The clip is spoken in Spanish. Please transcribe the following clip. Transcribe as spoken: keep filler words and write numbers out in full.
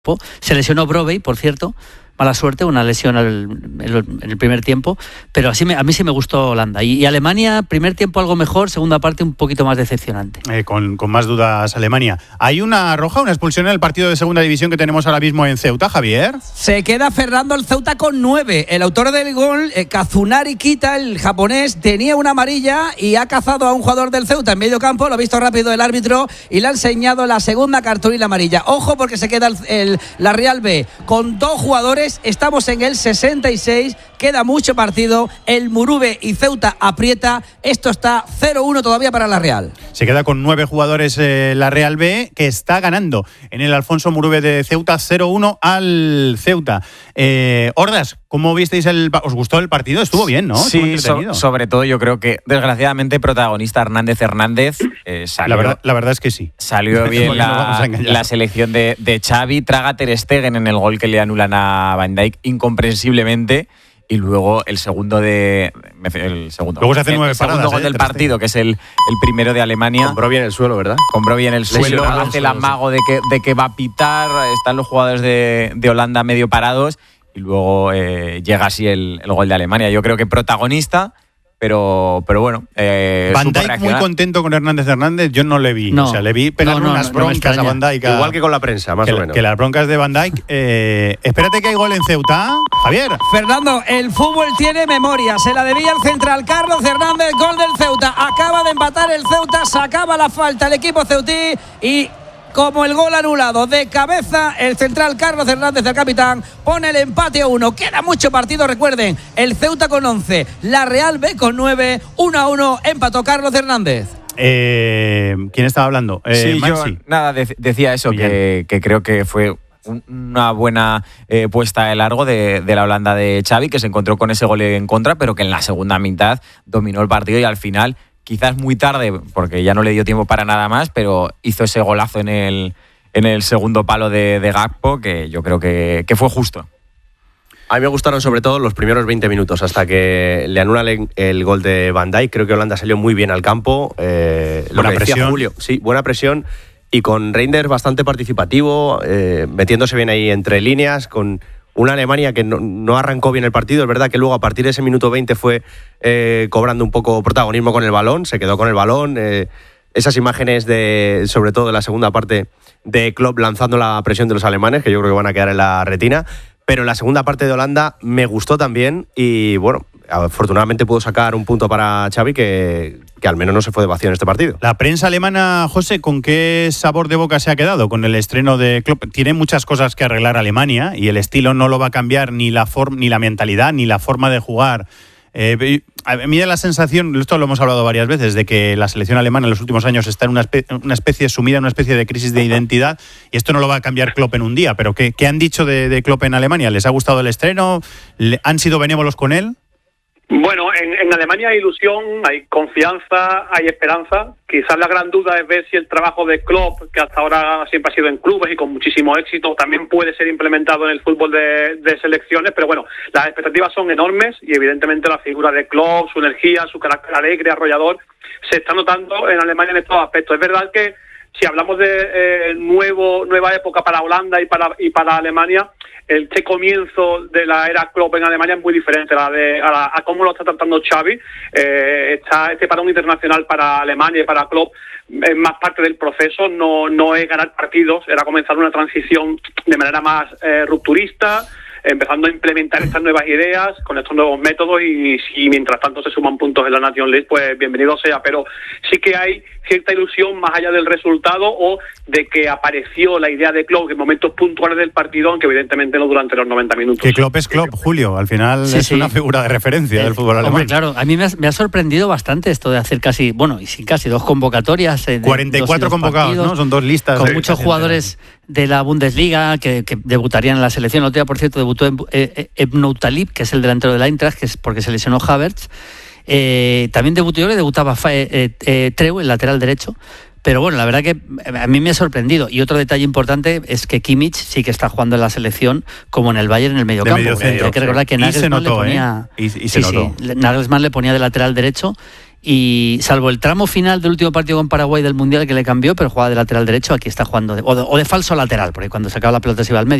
Se lesionó Brobbey, por cierto, mala suerte, una lesión en el primer tiempo, pero así me, a mí sí me gustó Holanda. Y, y Alemania, primer tiempo algo mejor, segunda parte un poquito más decepcionante. Eh, con, con más dudas Alemania. ¿Hay una roja, una expulsión en el partido de segunda división que tenemos ahora mismo en Ceuta, Javier? Se queda Fernando el Ceuta con nueve. El autor del gol, eh, Kazunari Kita, el japonés, tenía una amarilla y ha cazado a un jugador del Ceuta en medio campo, lo ha visto rápido el árbitro y le ha enseñado la segunda cartulina amarilla. Ojo porque se queda el, el, la Real B con dos jugadores. Estamos en el sesenta y seis, queda mucho partido, el Murube y Ceuta aprieta, esto está cero uno todavía para la Real. Se queda con nueve jugadores eh, la Real B, que está ganando en el Alfonso Murube de Ceuta, cero uno al Ceuta. Eh, Hordas, ¿cómo visteis el ¿os gustó el partido? Estuvo bien, ¿no? Sí, so, sobre todo yo creo que desgraciadamente protagonista Hernández Hernández eh, salió, la verdad, la verdad es que sí. Salió bien la, la selección de, de Xavi, traga Ter Stegen en el gol que le anulan a Van Dijk incomprensiblemente. Y luego el segundo de el segundo, luego se hace nueve el paradas, segundo gol eh, del partido, que es el, el primero de Alemania. Compró bien el suelo, ¿verdad? Compró bien el suelo, hace el amago de que, de que va a pitar, están los jugadores de, de Holanda medio parados y luego eh, llega así el, el gol de Alemania. Yo creo que protagonista, pero, pero bueno. Eh, Van Dijk muy contento con Hernández Hernández, yo no le vi. No, o sea, le vi pegar no, no, unas no, no broncas a Van Dijk. A, Igual que con la prensa, más que, o menos. Que las broncas de Van Dijk. Eh, espérate que hay gol en Ceuta, Javier. Fernando, el fútbol tiene memoria. Se la debía el central Carlos Hernández, gol del Ceuta. Acaba de empatar el Ceuta, sacaba la falta el equipo ceutí y... como el gol anulado de cabeza, el central Carlos Hernández, el capitán, pone el empate a uno. Queda mucho partido, recuerden, el Ceuta con once, la Real B con nueve, uno a uno, empató Carlos Hernández. Eh, ¿Quién estaba hablando? Eh, sí, yo, nada, de, decía eso, que, que creo que fue una buena eh, puesta de largo de, de la Holanda de Xavi, que se encontró con ese gol en contra, pero que en la segunda mitad dominó el partido y al final... quizás muy tarde, porque ya no le dio tiempo para nada más, pero hizo ese golazo en el, en el segundo palo de, de Gakpo, que yo creo que, que fue justo. A mí me gustaron sobre todo los primeros veinte minutos, hasta que le anulan el, el gol de Van Dijk. Creo que Holanda salió muy bien al campo. Eh, lo buena que decía presión. Julio, sí, buena presión. Y con Reinders bastante participativo, eh, metiéndose bien ahí entre líneas, con... una Alemania que no, no arrancó bien el partido. Es verdad que luego a partir de ese minuto veinte fue eh, cobrando un poco protagonismo con el balón, se quedó con el balón. Eh, esas imágenes, de sobre todo de la segunda parte de Klopp lanzando la presión de los alemanes, que yo creo que van a quedar en la retina. Pero la segunda parte de Holanda me gustó también y bueno, afortunadamente pudo sacar un punto para Xavi que, que al menos no se fue de vacío en este partido. La prensa alemana, José, ¿con qué sabor de boca se ha quedado con el estreno de Klopp? Tiene muchas cosas que arreglar Alemania y el estilo no lo va a cambiar ni la forma, ni la mentalidad, ni la forma de jugar. Eh, a mí da la sensación, esto lo hemos hablado varias veces, de que la selección alemana en los últimos años está en una especie, una especie sumida en una especie de crisis de identidad y esto no lo va a cambiar Klopp en un día. Pero ¿qué, qué han dicho de, de Klopp en Alemania? ¿Les ha gustado el estreno? ¿Han sido benévolos con él? Bueno, en, en Alemania hay ilusión, hay confianza, hay esperanza. Quizás la gran duda es ver si el trabajo de Klopp, que hasta ahora siempre ha sido en clubes y con muchísimo éxito, también puede ser implementado en el fútbol de, de selecciones. Pero bueno, las expectativas son enormes y evidentemente la figura de Klopp, su energía, su carácter alegre, arrollador, se está notando en Alemania en estos aspectos. Es verdad que si hablamos de eh, nuevo nueva época para Holanda y para y para Alemania, este comienzo de la era Klopp en Alemania es muy diferente a, la de, a, la, a cómo lo está tratando Xavi. Eh, está este parón internacional para Alemania y para Klopp es más parte del proceso, no no es ganar partidos, era comenzar una transición de manera más eh, rupturista, empezando a implementar estas nuevas ideas con estos nuevos métodos y si mientras tanto se suman puntos en la Nations League, pues bienvenido sea. Pero sí que hay cierta ilusión más allá del resultado o de que apareció la idea de Klopp en momentos puntuales del partido, aunque evidentemente no durante los noventa minutos. Que Klopp es Klopp, Julio, al final sí, es sí. una figura de referencia eh, del fútbol alemán. Hombre, claro, a mí me ha, me ha sorprendido bastante esto de hacer casi, bueno, y sin casi dos convocatorias. Eh, de cuarenta y cuatro dos y dos convocados, partidos, ¿no? Son dos listas. Con de muchos jugadores de la Bundesliga que, que debutarían en la selección. El otro día, por cierto, debutó eh, Ebnou Talib, que es el delantero del Eintracht, que es porque se lesionó Havertz. Eh, también debutó, yo le debutaba eh, eh, Treu, el lateral derecho. Pero bueno, la verdad que a mí me ha sorprendido. Y otro detalle importante es que Kimmich sí que está jugando en la selección como en el Bayern en el mediocampo. Medio Hay que recordar que Nagelsmann le ponía... ¿eh? Y, y se sí, notó. Sí, Nagelsmann le ponía de lateral derecho y salvo el tramo final del último partido con Paraguay del Mundial que le cambió, pero jugaba de lateral derecho, aquí está jugando de, o, de, o de falso lateral, porque cuando sacaba la pelota se iba al medio.